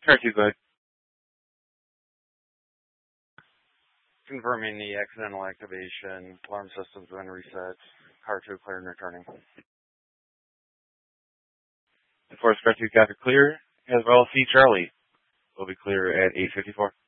Car 2, go ahead. Confirming the accidental activation. Alarm system's been reset. Car 2 clear and returning. Force Car 2 traffic clear, as well as C Charlie will be clear at 8:54.